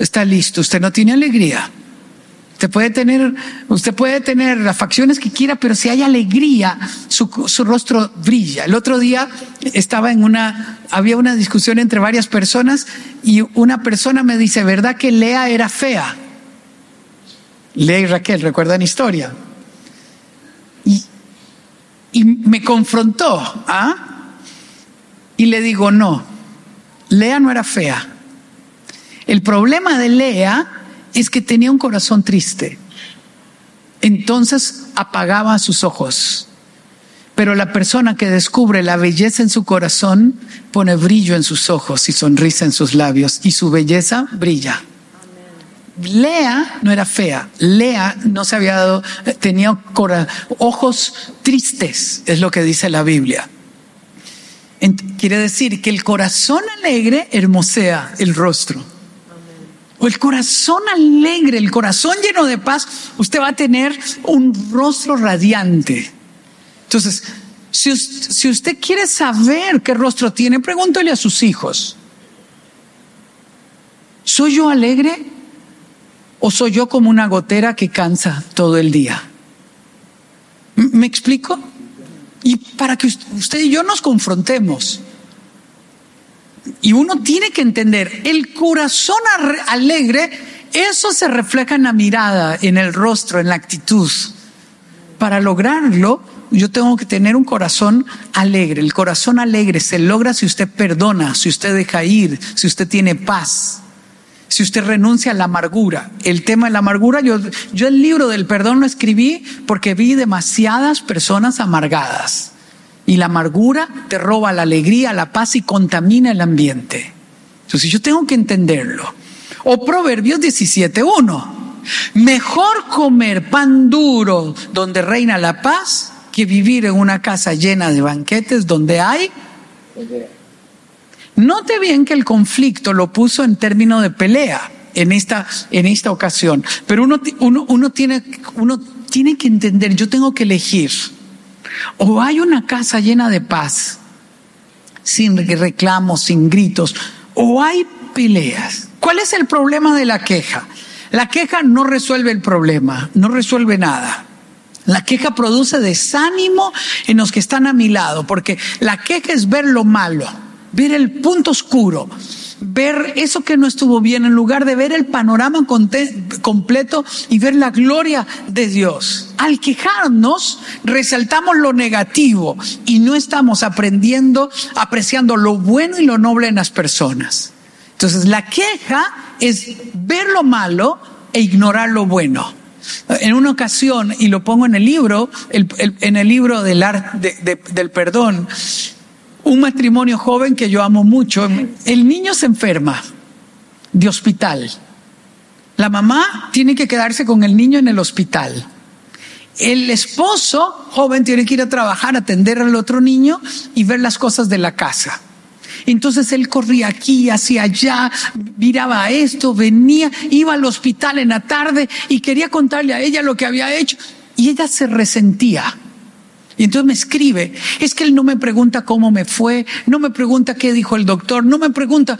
está listo. Usted no tiene alegría. Usted puede tener las facciones que quiera, pero si hay alegría, su rostro brilla. El otro día había una discusión entre varias personas y una persona me dice, ¿verdad que Lea era fea? Lea y Raquel, ¿recuerdan historia? Y me confrontó, y le digo, no, Lea no era fea. El problema de Lea es que tenía un corazón triste. Entonces apagaba sus ojos. Pero la persona que descubre la belleza en su corazón pone brillo en sus ojos y sonrisa en sus labios, y su belleza brilla. Lea no era fea. Lea no se había dado, tenía ojos tristes, es lo que dice la Biblia. Quiere decir que el corazón alegre hermosea el rostro. O el corazón alegre, el corazón lleno de paz, usted va a tener un rostro radiante. Entonces, si usted quiere saber qué rostro tiene, pregúntele a sus hijos. ¿Soy yo alegre o soy yo como una gotera que cansa todo el día? ¿Me explico? Y para que usted y yo nos confrontemos. Y uno tiene que entender, el corazón alegre, eso se refleja en la mirada, en el rostro, en la actitud. Para lograrlo, yo tengo que tener un corazón alegre. El corazón alegre se logra si usted perdona, si usted deja ir, si usted tiene paz, si usted renuncia a la amargura. El tema de la amargura, yo el libro del perdón lo escribí porque vi demasiadas personas amargadas. Y la amargura te roba la alegría, la paz y contamina el ambiente. Entonces yo tengo que entenderlo. O Proverbios 17:1. Mejor comer pan duro donde reina la paz que vivir en una casa llena de banquetes donde hay. Note bien que el conflicto lo puso en términos de pelea en esta ocasión. Pero uno tiene que entender, yo tengo que elegir. O hay una casa llena de paz, sin reclamos, sin gritos, o hay peleas. ¿Cuál es el problema de la queja? La queja no resuelve el problema, no resuelve nada. La queja produce desánimo en los que están a mi lado, porque la queja es ver lo malo, ver el punto oscuro, ver eso que no estuvo bien, en lugar de ver el panorama completo y ver la gloria de Dios. Al quejarnos, resaltamos lo negativo y no estamos apreciando lo bueno y lo noble en las personas. Entonces, la queja es ver lo malo e ignorar lo bueno. En una ocasión, y lo pongo en el libro, en el libro del perdón, un matrimonio joven que yo amo mucho, el niño se enferma de hospital. La mamá tiene que quedarse con el niño en el hospital. El esposo joven tiene que ir a trabajar, atender al otro niño y ver las cosas de la casa. Entonces él corría aquí, hacia allá, miraba esto, venía, iba al hospital en la tarde y quería contarle a ella lo que había hecho. Y ella se resentía. Y entonces me escribe, es que él no me pregunta cómo me fue, no me pregunta qué dijo el doctor, no me pregunta.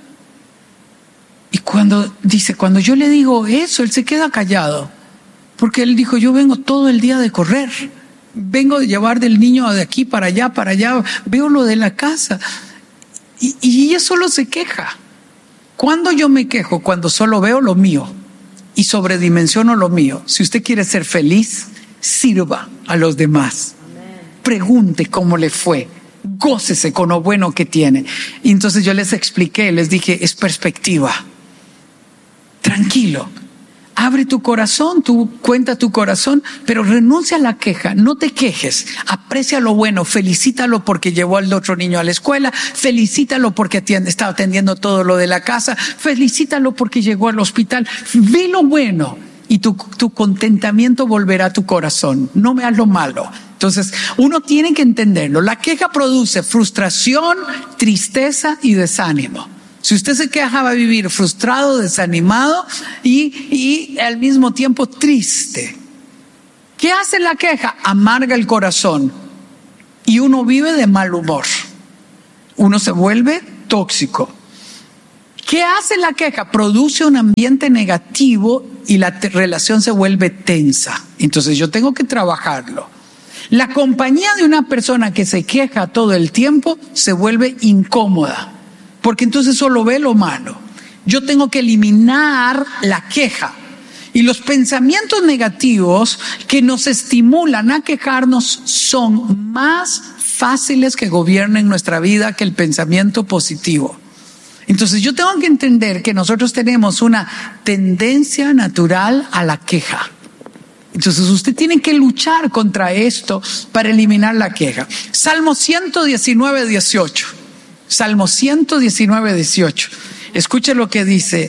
Y cuando yo le digo eso, él se queda callado. Porque él dijo, yo vengo todo el día de correr, vengo de llevar del niño de aquí para allá, veo lo de la casa. Y ella solo se queja. ¿Cuándo yo me quejo? Cuando solo veo lo mío y sobredimensiono lo mío. Si usted quiere ser feliz, sirva a los demás. Pregunte cómo le fue, gócese con lo bueno que tiene. Y entonces yo les expliqué, les dije, es perspectiva. Tranquilo, abre tu corazón, cuenta tu corazón, pero renuncia a la queja, no te quejes, aprecia lo bueno, felicítalo porque llevó al otro niño a la escuela, felicítalo porque estaba atendiendo todo lo de la casa, felicítalo porque llegó al hospital, ve lo bueno y tu contentamiento volverá a tu corazón, no veas lo malo. Entonces, uno tiene que entenderlo. La queja produce frustración, tristeza y desánimo. Si usted se queja, va a vivir frustrado, desanimado y al mismo tiempo triste. ¿Qué hace la queja? Amarga el corazón y uno vive de mal humor. Uno se vuelve tóxico. ¿Qué hace la queja? Produce un ambiente negativo y la relación se vuelve tensa. Entonces yo tengo que trabajarlo. La compañía de una persona que se queja todo el tiempo se vuelve incómoda, porque entonces solo ve lo malo. Yo tengo que eliminar la queja. Y los pensamientos negativos que nos estimulan a quejarnos son más fáciles que gobiernen nuestra vida que el pensamiento positivo. Entonces yo tengo que entender que nosotros tenemos una tendencia natural a la queja. Entonces usted tiene que luchar contra esto para eliminar la queja. Salmo 119, 18. Salmo 119, 18. Escuche lo que dice.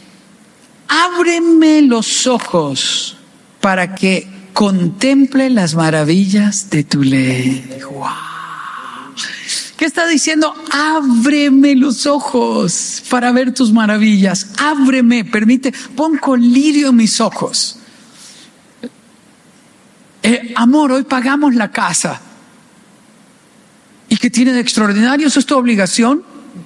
Ábreme los ojos para que contemple las maravillas de tu ley. ¡Wow! ¿Qué está diciendo? Ábreme los ojos para ver tus maravillas. Ábreme, permite, pon colirio en mis ojos. Amor, hoy pagamos la casa. ¿Y qué tiene de extraordinario? ¿Eso es tu obligación?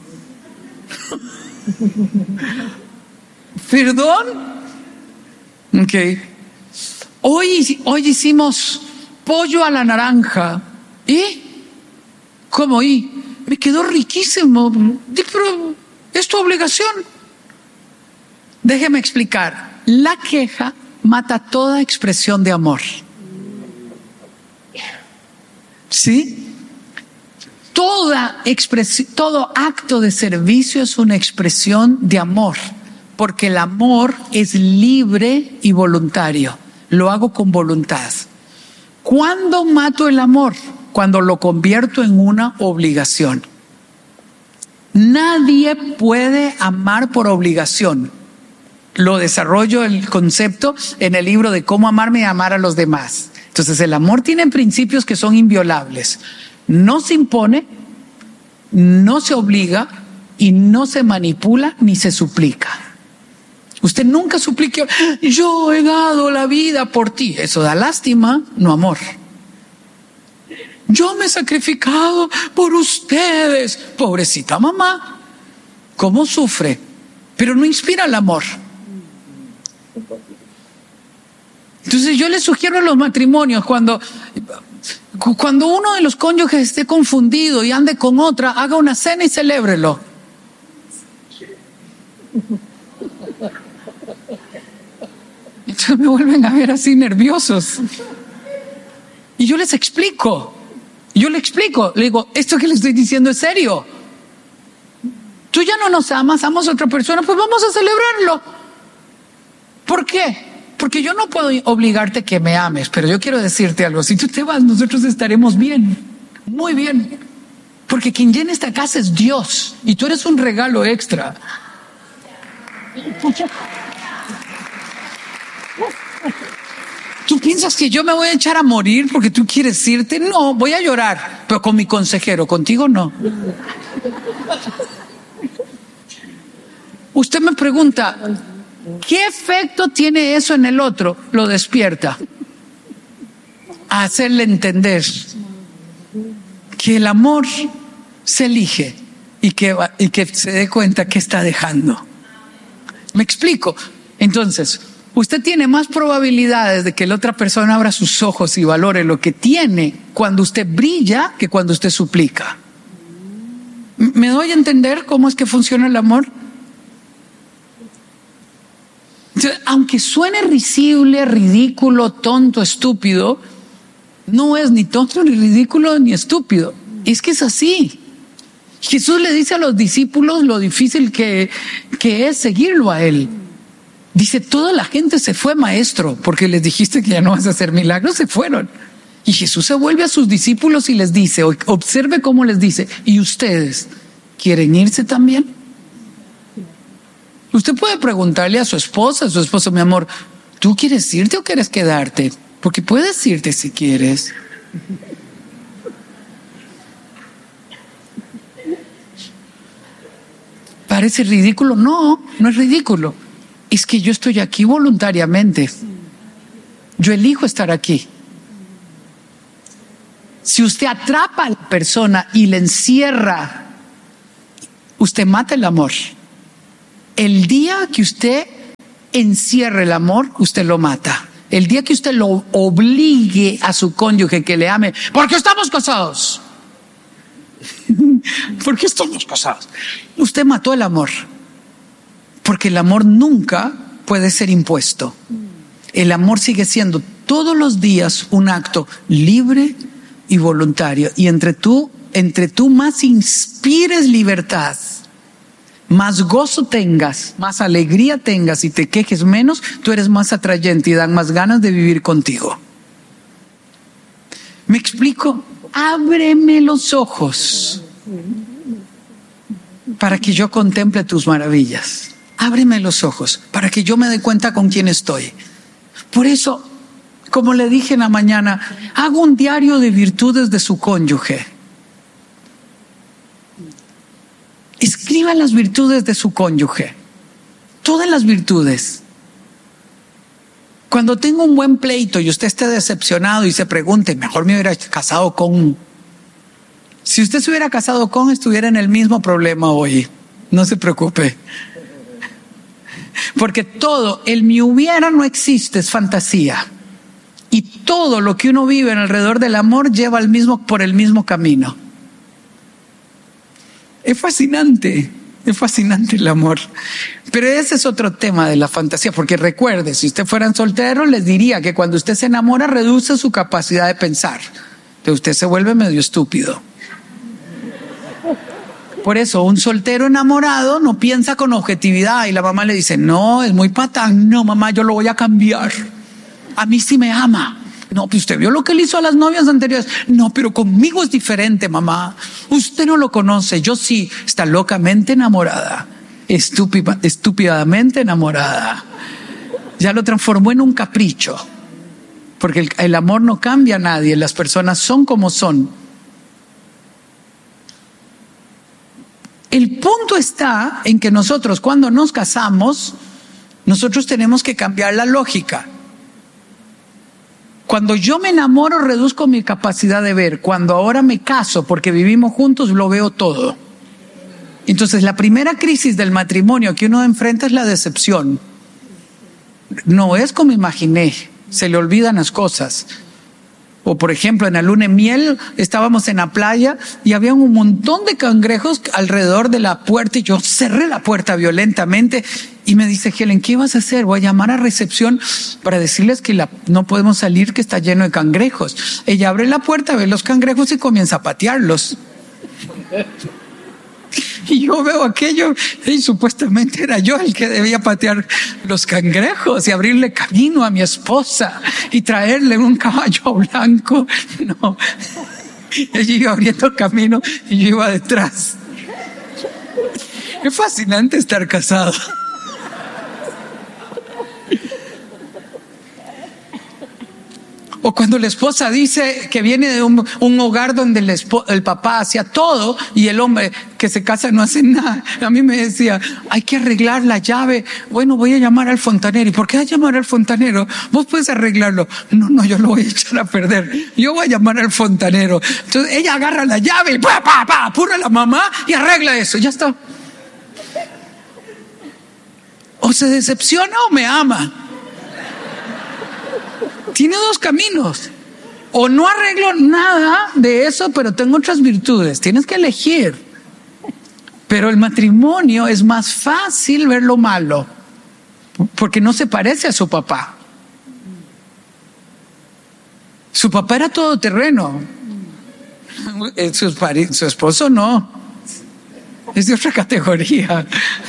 ¿Perdón? Ok. Hoy hicimos pollo a la naranja. ¿Y? ¿Cómo? ¿Y? Me quedó riquísimo. Pero es tu obligación. Déjeme explicar. La queja mata toda expresión de amor. ¿Sí? Todo acto de servicio es una expresión de amor, porque el amor es libre y voluntario. Lo hago con voluntad. ¿Cuándo mato el amor? Cuando lo convierto en una obligación. Nadie puede amar por obligación. Lo desarrollo el concepto en el libro de Cómo amarme y amar a los demás. Entonces el amor tiene principios que son inviolables. No se impone, no se obliga y no se manipula ni se suplica. Usted nunca suplique, yo he dado la vida por ti. Eso da lástima, no amor. Yo me he sacrificado por ustedes. Pobrecita mamá, ¿cómo sufre? Pero no inspira el amor. Entonces yo les sugiero a los matrimonios, cuando uno de los cónyuges esté confundido y ande con otra, haga una cena y celébrelo. Entonces me vuelven a ver así nerviosos. Y yo les explico. Le digo, esto que le estoy diciendo es serio. Tú ya no nos amas, amas a otra persona, pues vamos a celebrarlo. ¿Por qué? Porque yo no puedo obligarte que me ames, pero yo quiero decirte algo. Si tú te vas, nosotros estaremos bien, muy bien. Porque quien llena esta casa es Dios y tú eres un regalo extra. ¿Tú piensas que yo me voy a echar a morir porque tú quieres irte? No, voy a llorar, pero con mi consejero, contigo no. Usted me pregunta, ¿qué efecto tiene eso en el otro? Lo despierta. A hacerle entender que el amor se elige y que se dé cuenta que está dejando. ¿Me explico? Entonces, usted tiene más probabilidades de que la otra persona abra sus ojos y valore lo que tiene cuando usted brilla que cuando usted suplica. ¿Me doy a entender cómo es que funciona el amor? Entonces, aunque suene risible, ridículo, tonto, estúpido, no es ni tonto, ni ridículo, ni estúpido. Es que es así. Jesús le dice a los discípulos lo difícil que es seguirlo a él. Dice, toda la gente se fue, maestro, porque les dijiste que ya no vas a hacer milagros, se fueron. Y Jesús se vuelve a sus discípulos y les dice, observe cómo les dice, ¿y ustedes quieren irse también? Usted puede preguntarle a su esposa, mi amor, ¿tú quieres irte o quieres quedarte? Porque puedes irte si quieres. ¿Parece ridículo? No, no es ridículo. Es que yo estoy aquí voluntariamente. Yo elijo estar aquí. Si usted atrapa a la persona y le encierra, usted mata el amor. El día que usted encierre el amor, usted lo mata. El día que usted lo obligue a su cónyuge que le ame, porque estamos casados. Porque estamos casados. Usted mató el amor. Porque el amor nunca puede ser impuesto. El amor sigue siendo todos los días un acto libre y voluntario. Y entre tú más inspires libertad, más gozo tengas, más alegría tengas y te quejes menos, tú eres más atrayente y dan más ganas de vivir contigo. ¿Me explico? Ábreme los ojos para que yo contemple tus maravillas. Ábreme los ojos para que yo me dé cuenta con quién estoy. Por eso, como le dije en la mañana, hago un diario de virtudes de su cónyuge. Escriba las virtudes de su cónyuge. Todas las virtudes. Cuando tengo un buen pleito y usted esté decepcionado y se pregunte, mejor me hubiera casado con. Si usted se hubiera casado con, estuviera en el mismo problema hoy. No se preocupe. Porque todo, el me hubiera no existe, es fantasía. Y todo lo que uno vive alrededor del amor lleva por el mismo camino. Es fascinante el amor. Pero ese es otro tema de la fantasía, porque recuerde, si usted fuera soltero, les diría que cuando usted se enamora reduce su capacidad de pensar, pero usted se vuelve medio estúpido. Por eso, un soltero enamorado no piensa con objetividad y la mamá le dice, no, es muy patán, no mamá, yo lo voy a cambiar. A mí sí me ama. No, pues usted vio lo que le hizo a las novias anteriores. No, pero conmigo es diferente, mamá. Usted no lo conoce, yo sí. Está locamente enamorada, estúpidamente enamorada. Ya lo transformó en un capricho. Porque el amor no cambia a nadie, las personas son como son. El punto está en que nosotros, cuando nos casamos, nosotros tenemos que cambiar la lógica. Cuando yo me enamoro, reduzco mi capacidad de ver. Cuando ahora me caso, porque vivimos juntos, lo veo todo. Entonces, la primera crisis del matrimonio que uno enfrenta es la decepción. No es como imaginé, se le olvidan las cosas. O por ejemplo, en la luna de miel estábamos en la playa y había un montón de cangrejos alrededor de la puerta y yo cerré la puerta violentamente y me dice Helen, ¿qué vas a hacer? Voy a llamar a recepción para decirles que no podemos salir, que está lleno de cangrejos. Ella abre la puerta, ve los cangrejos y comienza a patearlos. Y yo veo aquello y supuestamente era yo el que debía patear los cangrejos y abrirle camino a mi esposa y traerle un caballo blanco. No, ella iba abriendo camino y yo iba detrás. Es fascinante estar casado. O cuando la esposa dice que viene de un hogar donde el papá hacía todo y el hombre que se casa no hace nada. A mí me decía, hay que arreglar la llave. Bueno, voy a llamar al fontanero. ¿Y por qué vas a llamar al fontanero? Vos puedes arreglarlo. No, yo lo voy a echar a perder. Yo voy a llamar al fontanero. Entonces ella agarra la llave y apura a la mamá y arregla eso. Ya está. O se decepciona o me ama. Tiene dos caminos. O no arreglo nada de eso, pero tengo otras virtudes. Tienes que elegir. Pero el matrimonio es más fácil ver lo malo, porque no se parece a su papá. Su papá era todoterreno. Su esposo no. Es de otra categoría.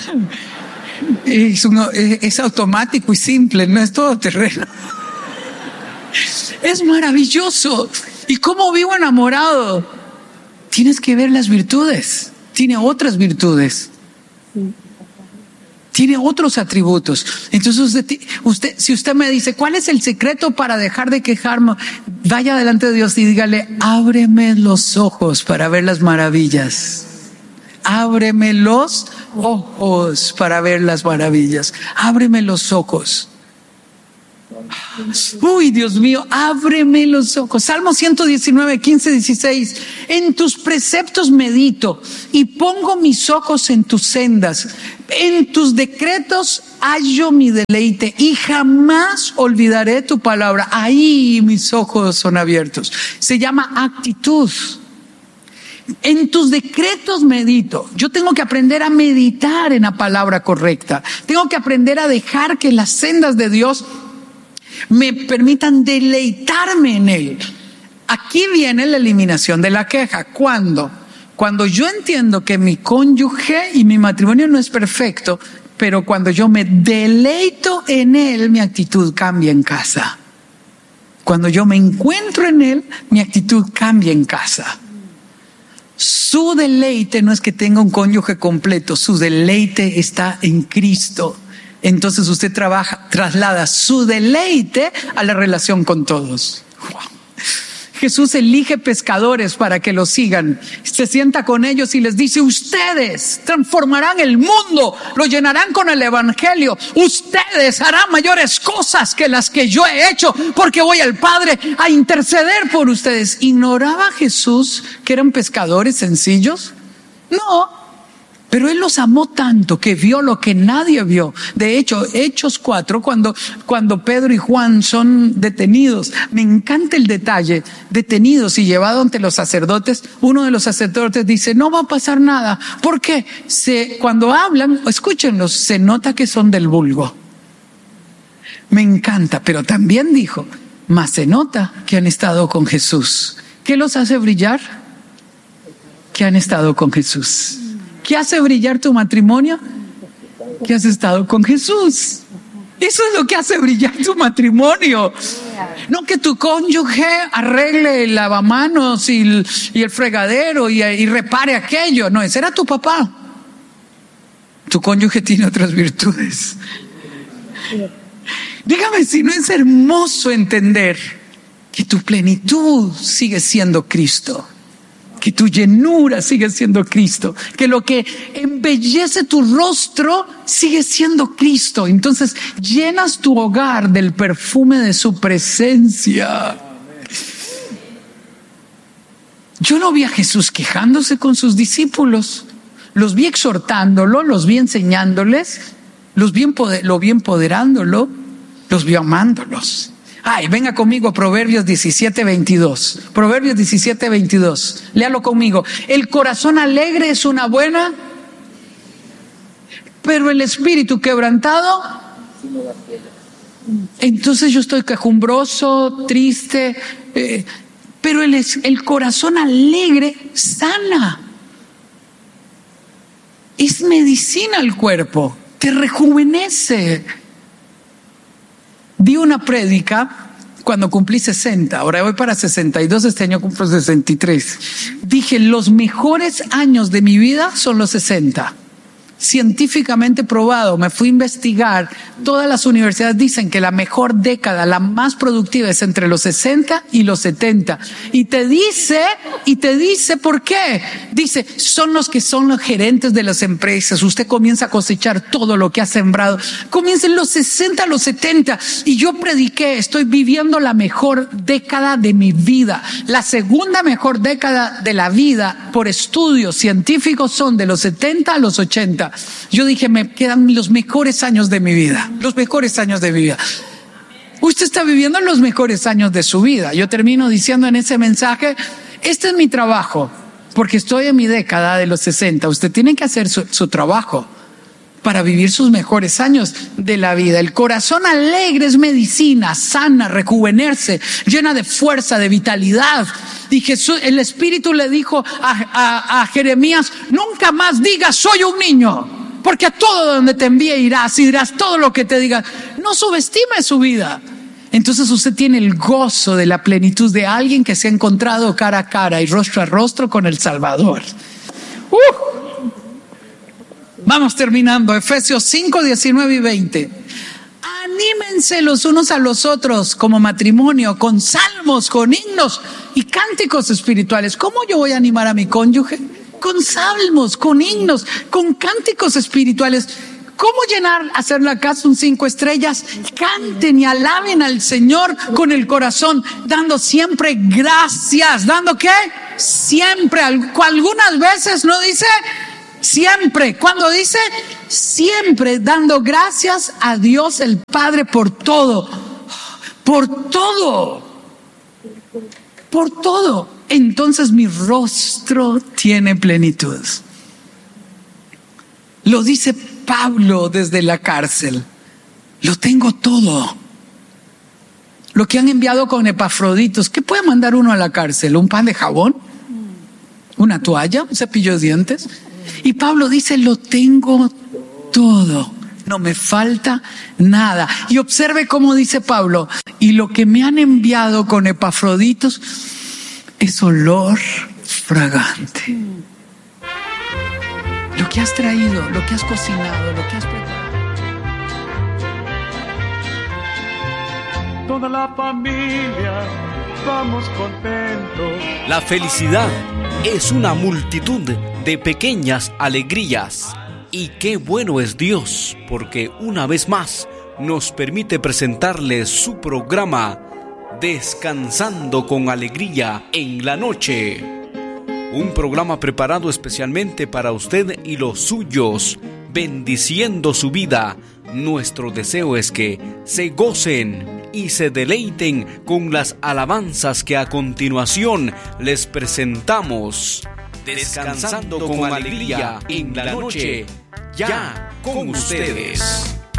Es automático y simple, no es todoterreno. Es maravilloso. ¿Y cómo vivo enamorado? Tienes que ver las virtudes. Tiene otras virtudes. Tiene otros atributos. Entonces si usted me dice, ¿cuál es el secreto para dejar de quejarme? Vaya delante de Dios y dígale, ábreme los ojos para ver las maravillas. Ábreme los ojos para ver las maravillas. Ábreme los ojos. Uy, Dios mío, ábreme los ojos. Salmo 119, 15, 16. En tus preceptos medito y pongo mis ojos en tus sendas. En tus decretos hallo mi deleite y jamás olvidaré tu palabra. Ahí mis ojos son abiertos. Se llama actitud. En tus decretos medito. Yo tengo que aprender a meditar en la palabra correcta. Tengo que aprender a dejar que las sendas de Dios me permitan deleitarme en Él. Aquí viene la eliminación de la queja. ¿Cuándo? Cuando yo entiendo que mi cónyuge y mi matrimonio no es perfecto, pero cuando yo me deleito en Él, mi actitud cambia en casa. Cuando yo me encuentro en Él, mi actitud cambia en casa. Su deleite no es que tenga un cónyuge completo, su deleite está en Cristo. Entonces usted traslada su deleite a la relación con todos. Wow. Jesús elige pescadores para que lo sigan. Se sienta con ellos y les dice: ustedes transformarán el mundo, lo llenarán con el evangelio. Ustedes harán mayores cosas que las que yo he hecho, porque voy al Padre a interceder por ustedes. ¿Ignoraba Jesús que eran pescadores sencillos? No. Pero Él los amó tanto que vio lo que nadie vio. De hecho, Hechos 4, cuando Pedro y Juan son detenidos, me encanta el detalle, detenidos y llevados ante los sacerdotes, uno de los sacerdotes dice: no va a pasar nada. ¿Por qué? Cuando hablan, escúchenlos, se nota que son del vulgo. Me encanta, pero también dijo: más se nota que han estado con Jesús. ¿Qué los hace brillar? Que han estado con Jesús. ¿Qué hace brillar tu matrimonio? Que has estado con Jesús. Eso es lo que hace brillar tu matrimonio. No que tu cónyuge arregle el lavamanos y el fregadero y repare aquello. No, ese era tu papá. Tu cónyuge tiene otras virtudes. Dígame si no es hermoso entender que tu plenitud sigue siendo Cristo. Que tu llenura sigue siendo Cristo, que lo que embellece tu rostro sigue siendo Cristo. Entonces llenas tu hogar del perfume de su presencia. Yo no vi a Jesús quejándose con sus discípulos, los vi exhortándolo, los vi enseñándoles, lo vi empoderándolo, los vi amándolos. Ay, venga conmigo a Proverbios 17:22. Proverbios 17:22. Léalo conmigo. El corazón alegre es una buena, pero el espíritu quebrantado. Entonces yo estoy quejumbroso, triste, pero el corazón alegre sana. Es medicina al cuerpo, te rejuvenece. Di una prédica cuando cumplí 60, ahora voy para 62, este año cumplo 63. Dije: los mejores años de mi vida son los 60. Científicamente probado, me fui a investigar. Todas las universidades dicen que la mejor década, la más productiva, es entre los 60 y los 70. Y te dice ¿por qué? Dice: son los que son los gerentes de las empresas. Usted comienza a cosechar todo lo que ha sembrado. Comienza en los 60 a los 70. Y yo prediqué: estoy viviendo la mejor década de mi vida. La segunda mejor década de la vida, por estudios científicos, son de los 70 a los 80. Yo dije: me quedan los mejores años de mi vida, los mejores años de mi vida. Usted está viviendo los mejores años de su vida. Yo termino diciendo en ese mensaje: este es mi trabajo, porque estoy en mi década de los 60. Usted tiene que hacer su trabajo para vivir sus mejores años de la vida. El corazón alegre es medicina, sana, rejuvenecerse, llena de fuerza, de vitalidad. Y Jesús, el Espíritu le dijo a Jeremías: nunca más digas soy un niño, porque a todo donde te envíe irás y dirás todo lo que te diga. No subestime su vida. Entonces usted tiene el gozo de la plenitud de alguien que se ha encontrado cara a cara y rostro a rostro con el Salvador. Vamos terminando. Efesios 5, 19 y 20. Anímense los unos a los otros como matrimonio, con salmos, con himnos y cánticos espirituales. ¿Cómo yo voy a animar a mi cónyuge? Con salmos, con himnos, con cánticos espirituales. ¿Cómo hacer la casa un 5 estrellas? Canten y alaben al Señor con el corazón, dando siempre gracias. ¿Dando qué? Siempre. Algunas veces no dice siempre. Cuando dice siempre, dando gracias a Dios el Padre por todo. Por todo. Por todo. Entonces mi rostro tiene plenitud. Lo dice Pablo desde la cárcel. Lo tengo todo. Lo que han enviado con Epafroditos. ¿Qué puede mandar uno a la cárcel? ¿Un pan de jabón? ¿Una toalla? ¿Un cepillo de dientes? Y Pablo dice, lo tengo todo. No me falta nada. Y observe cómo dice Pablo. Y lo que me han enviado con Epafroditos es olor fragante. Lo que has traído, lo que has cocinado, lo que has preparado. Toda la familia, vamos contentos. La felicidad es una multitud de pequeñas alegrías. Y qué bueno es Dios, porque una vez más nos permite presentarle su programa Descansando con Alegría en la Noche. Un programa preparado especialmente para usted y los suyos, bendiciendo su vida. Nuestro deseo es que se gocen y se deleiten con las alabanzas que a continuación les presentamos. Descansando con Alegría en la Noche, ya con ustedes.